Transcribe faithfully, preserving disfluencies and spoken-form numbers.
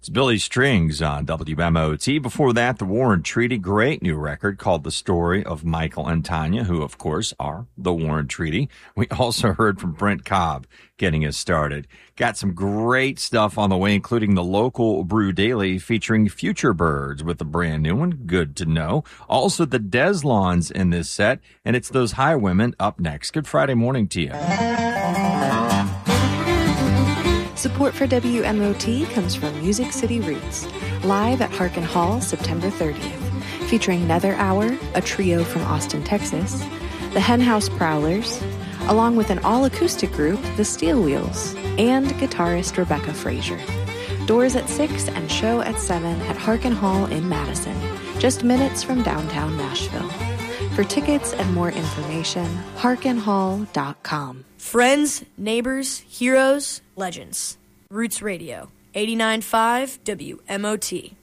It's Billy Strings on W M O T. Before that, the War and Treaty, great new record called The Story of Michael and Tanya, who, of course, are the War and Treaty. We also heard from Brent Cobb getting us started. Got some great stuff on the way, including the local Brew Daily featuring Future Birds with a brand new one. Good to know. Also, the Deslons in this set, and it's those Highwomen up next. Good Friday morning to you. Support for W M O T comes from Music City Roots, live at Harkin Hall September thirtieth, featuring Nether Hour, a trio from Austin, Texas, the Henhouse Prowlers, along with an all-acoustic group, the Steel Wheels, and guitarist Rebecca Frazier. Doors at six and show at seven at Harkin Hall in Madison, just minutes from downtown Nashville. For tickets and more information, harkin hall dot com. Friends, neighbors, heroes, legends. Roots Radio, eighty-nine point five W M O T.